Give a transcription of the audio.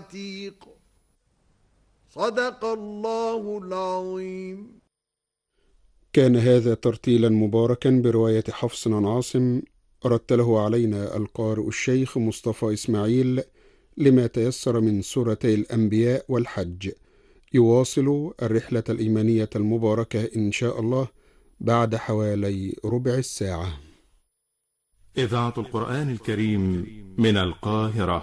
عتيق. صدق الله العظيم. كان هذا ترتيلا مباركا برواية حفص عن عاصم، رتله علينا القارئ الشيخ مصطفى إسماعيل لما تيسر من سورتي الأنبياء والحج. يواصل الرحلة الإيمانية المباركة إن شاء الله بعد حوالي ربع الساعة. إذاعة القرآن الكريم من القاهرة.